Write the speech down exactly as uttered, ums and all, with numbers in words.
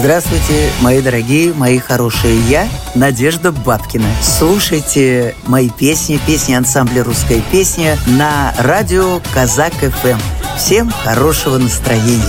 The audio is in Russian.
Здравствуйте, мои дорогие, мои хорошие. Я Надежда Бабкина. Слушайте мои песни, песни ансамбля «Русская песня» на радио Казак эф эм. Всем хорошего настроения.